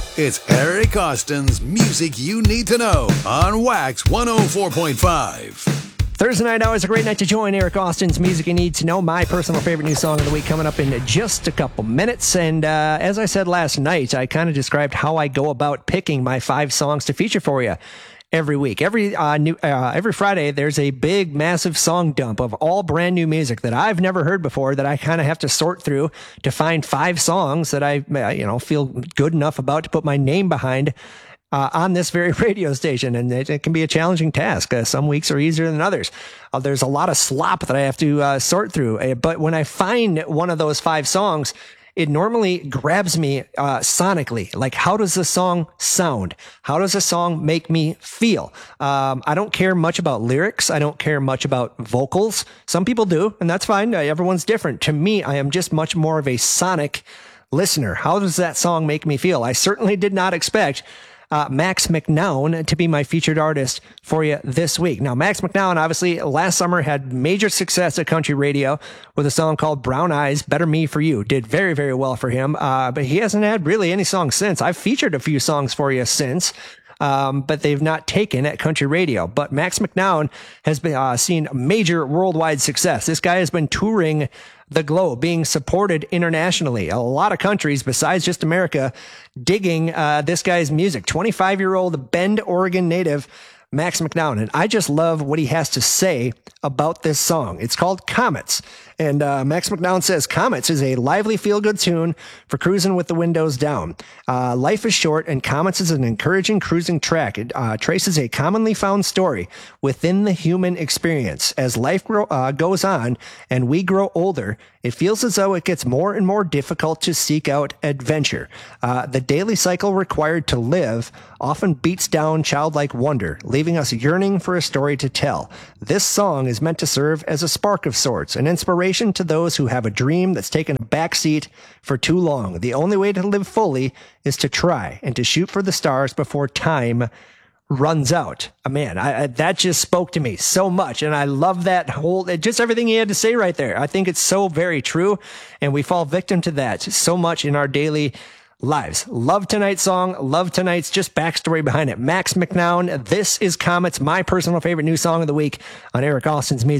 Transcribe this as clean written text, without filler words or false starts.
It's Eric Austin's Music You Need to Know on Wax 104.5. Thursday night, always a great night to join Eric Austin's Music You Need to Know. My personal favorite new song of the week coming up in just a couple minutes. And as I said last night, I kind of described how I go about picking my 5 songs to feature for you every week. Every Friday, there's a big, massive song dump of all brand new music that I've never heard before that I kind of have to sort through to find 5 songs that I feel good enough about to put my name behind on this very radio station. And it can be a challenging task. Some weeks are easier than others. There's a lot of slop that I have to sort through. But when I find one of those 5 songs, it normally grabs me sonically. Like, how does the song sound? How does a song make me feel? I don't care much about lyrics. I don't care much about vocals. Some people do, and that's fine. Everyone's different. To me, I am just much more of a sonic listener. How does that song make me feel? I certainly did not expect Max McNown to be my featured artist for you this week. Now, Max McNown, obviously, last summer had major success at country radio with a song called Brown Eyes, Better Me For You. Did very, very well for him, but he hasn't had really any songs since. I've featured a few songs for you since, but they've not taken at country radio. But Max McNown has been seen major worldwide success. This guy has been touring the globe, being supported internationally. A lot of countries besides just America digging this guy's music. 25-year-old Bend, Oregon native Max McNown. And I just love what he has to say about this song. It's called Comets. And Max McNown says, Comets is a lively feel-good tune for cruising with the windows down. Life is short, and Comets is an encouraging cruising track. It traces a commonly found story within the human experience. As life goes on and we grow older, it feels as though it gets more and more difficult to seek out adventure. The daily cycle required to live often beats down childlike wonder, leaving us yearning for a story to tell. This song is meant to serve as a spark of sorts, an inspiration to those who have a dream that's taken a backseat for too long. The only way to live fully is to try and to shoot for the stars before time runs out. Man, that just spoke to me so much. And I love that just everything he had to say right there. I think it's so very true. And we fall victim to that so much in our daily lives. Love tonight's song. Love tonight's just backstory behind it. Max McNown. This is Comets, my personal favorite new song of the week on Eric Austin's Music.